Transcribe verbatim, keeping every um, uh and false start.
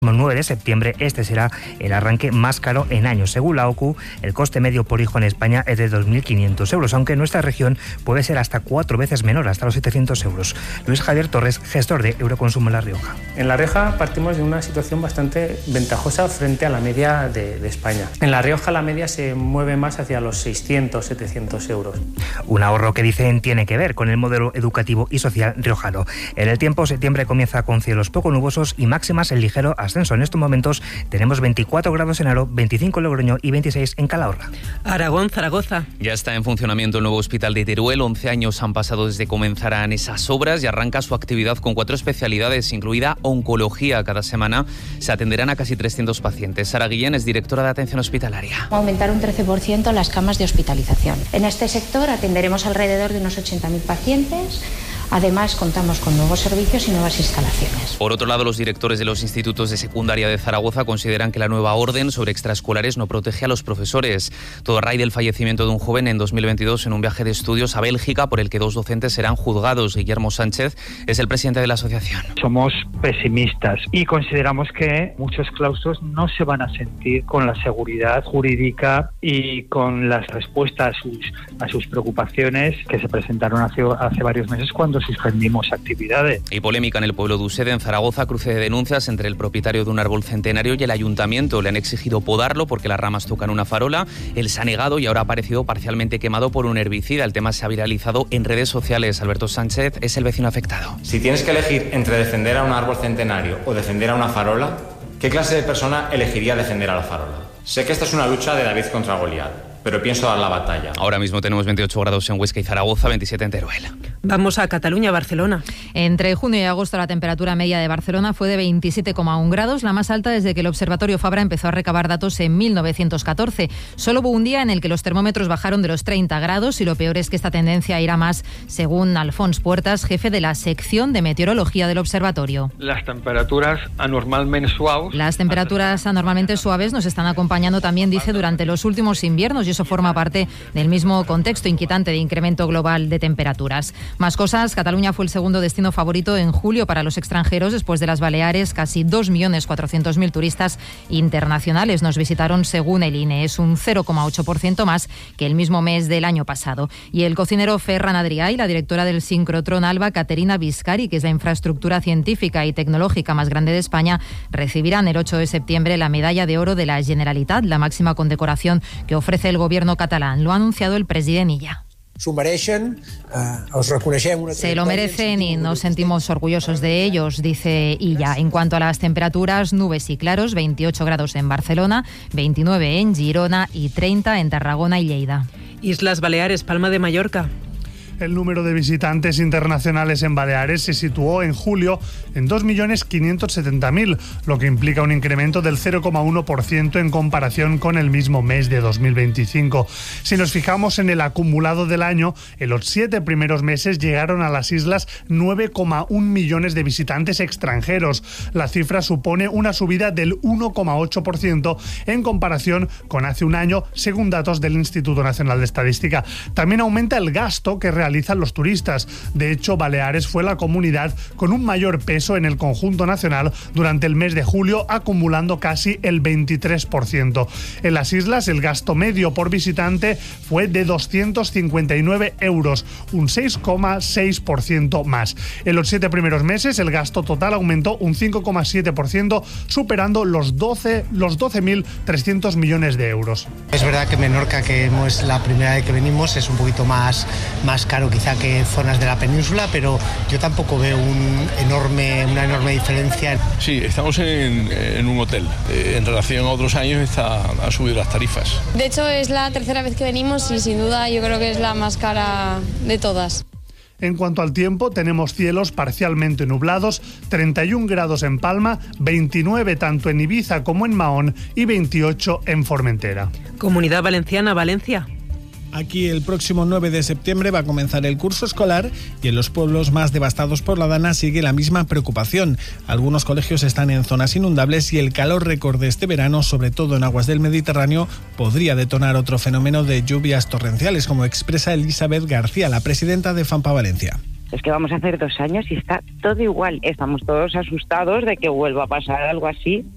próximo nueve de septiembre este será el arranque más caro en años. Según la O C U, el coste medio por hijo en España es de dos mil quinientos euros, aunque en nuestra región puede ser hasta cuatro veces menor, hasta los setecientos euros. Luis Javier Torres, gestor de Euroconsumo en La Rioja. En La Rioja partimos de una situación bastante ventajosa frente a la media de, de España. En La Rioja la media se mueve más hacia los seiscientos, setecientos euros. Un ahorro que dicen tiene que ver con el modelo educativo y social riojano. En el tiempo, septiembre comienza con cielos poco nubosos y máximas en ligero ascenso. En estos momentos tenemos veinticuatro grados en Aro, veinticinco en Logroño y veintiséis en Calahorra. Aragón, Zaragoza. Ya está en funcionamiento el nuevo hospital de Teruel. once años han pasado desde que comenzaran esas obras y arranca su actividad con cuatro especialidades, incluida oncología. Cada semana se atenderán a casi trescientos pacientes. Sara Guillén es directora de atención hospitalaria. Aumentar un trece por ciento las camas de hospitalización. En este sector atenderemos alrededor de unos ochenta mil pacientes. Además, contamos con nuevos servicios y nuevas instalaciones. Por otro lado, los directores de los institutos de secundaria de Zaragoza consideran que la nueva orden sobre extraescolares no protege a los profesores. Todo a raíz del fallecimiento de un joven en dos mil veintidós en un viaje de estudios a Bélgica por el que dos docentes serán juzgados. Guillermo Sánchez es el presidente de la asociación. Somos pesimistas y consideramos que muchos claustros no se van a sentir con la seguridad jurídica y con las respuestas a sus, a sus preocupaciones que se presentaron hace, hace varios meses cuando suspendimos actividades. Y polémica en el pueblo de Usede, en Zaragoza, cruce de denuncias entre el propietario de un árbol centenario y el ayuntamiento. Le han exigido podarlo porque las ramas tocan una farola. Él se ha negado y ahora ha aparecido parcialmente quemado por un herbicida. El tema se ha viralizado en redes sociales. Alberto Sánchez es el vecino afectado. Si tienes que elegir entre defender a un árbol centenario o defender a una farola, ¿qué clase de persona elegiría defender a la farola? Sé que esta es una lucha de David contra Goliat, pero pienso dar la batalla. Ahora mismo tenemos veintiocho grados en Huesca y Zaragoza, veintisiete en Teruel. Vamos a Cataluña, Barcelona. Entre junio y agosto la temperatura media de Barcelona fue de veintisiete coma uno grados, la más alta desde que el Observatorio Fabra empezó a recabar datos en mil novecientos catorce. Solo hubo un día en el que los termómetros bajaron de los treinta grados y lo peor es que esta tendencia irá más, según Alfons Puertas, jefe de la sección de meteorología del observatorio. Las temperaturas anormalmente suaves. Las temperaturas anormalmente suaves nos están acompañando también, dice, durante los últimos inviernos y eso forma parte del mismo contexto inquietante de incremento global de temperaturas. Más cosas, Cataluña fue el segundo destino favorito en julio para los extranjeros después de las Baleares. Casi dos millones cuatrocientos mil turistas internacionales nos visitaron según el I N E. Es un cero coma ocho por ciento más que el mismo mes del año pasado. Y el cocinero Ferran Adrià y la directora del sincrotrón Alba, Caterina Biscari, que es la infraestructura científica y tecnológica más grande de España, recibirán el ocho de septiembre la medalla de oro de la Generalitat, la máxima condecoración que ofrece el gobierno catalán. Lo ha anunciado el presidente Illa. Se lo merecen y nos sentimos orgullosos de ellos, dice Illa. En cuanto a las temperaturas, nubes y claros, veintiocho grados en Barcelona, veintinueve en Girona y treinta en Tarragona y Lleida. Islas Baleares, Palma de Mallorca. El número de visitantes internacionales en Baleares se situó en julio en dos millones quinientos setenta mil, lo que implica un incremento del cero coma uno por ciento en comparación con el mismo mes de dos mil veinticinco. Si nos fijamos en el acumulado del año, en los siete primeros meses llegaron a las islas nueve coma uno millones de visitantes extranjeros. La cifra supone una subida del uno coma ocho por ciento en comparación con hace un año, según datos del Instituto Nacional de Estadística. También aumenta el gasto que realizan los turistas. De hecho, Baleares fue la comunidad con un mayor peso en el conjunto nacional durante el mes de julio, acumulando casi el veintitrés por ciento. En las islas, el gasto medio por visitante fue de doscientos cincuenta y nueve euros, un seis coma seis por ciento más. En los siete primeros meses, el gasto total aumentó un cinco coma siete por ciento, superando los doce los doce mil trescientos millones de euros. Es verdad que Menorca, que es la primera vez que venimos, es un poquito más, más caro quizá que zonas de la península, pero yo tampoco veo un enorme, una enorme diferencia. Sí, estamos en, en un hotel. Eh, en relación a otros años está, ha subido las tarifas. De hecho, es la tercera vez que venimos y sin duda yo creo que es la más cara de todas. En cuanto al tiempo, tenemos cielos parcialmente nublados, treinta y un grados en Palma, veintinueve tanto en Ibiza como en Mahón y veintiocho en Formentera. Comunidad Valenciana, Valencia. Aquí el próximo nueve de septiembre va a comenzar el curso escolar y en los pueblos más devastados por la Dana sigue la misma preocupación. Algunos colegios están en zonas inundables y el calor récord de este verano, sobre todo en aguas del Mediterráneo, podría detonar otro fenómeno de lluvias torrenciales, como expresa Elizabeth García, la presidenta de FAMPA Valencia. Es que vamos a hacer dos años y está todo igual. Estamos todos asustados de que vuelva a pasar algo así.